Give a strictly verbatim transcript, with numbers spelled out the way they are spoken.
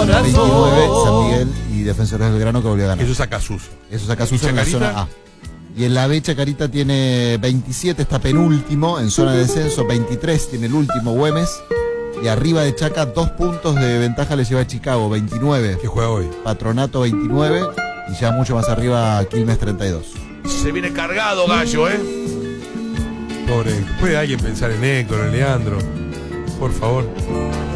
veintinueve, San Miguel y Defensores del Grano que volvió a ganar. Eso es Acasuso. Eso es Acasuso en la zona A. Y en la B, Chacarita tiene veintisiete, está penúltimo en zona de descenso, veintitrés tiene el último Güemes. Y arriba de Chaca, dos puntos de ventaja le lleva a Chicago, veintinueve. ¿Qué juega hoy? Patronato, veintinueve. Y ya mucho más arriba, Quilmes, treinta y dos. Se viene cargado, Gallo, ¿eh? Pobre, ¿puede alguien pensar en Héctor, en Leandro? Por favor.